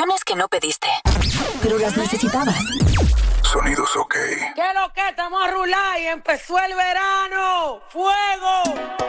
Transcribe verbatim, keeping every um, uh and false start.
Canciones que no pediste, pero las necesitabas. Sonidos OK. ¿Qué lo que? Estamos a rular y empezó el verano. ¡Fuego!